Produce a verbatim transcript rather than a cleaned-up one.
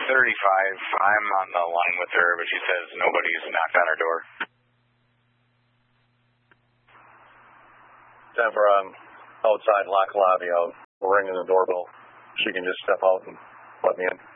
thirty-five. I'm on the line with her, but she says nobody's knocked on her door. Denver, I'm outside Lock Lobby. I'll ring in the doorbell. She can just step out and let me in.